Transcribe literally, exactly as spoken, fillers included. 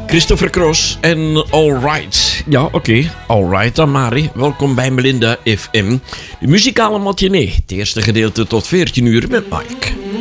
Christopher Cross en Alright. Ja, oké. Okay. Alright dan, Mari. Welkom bij Melinda F M. De muzikale matinee. Het eerste gedeelte tot veertien uur met Mike.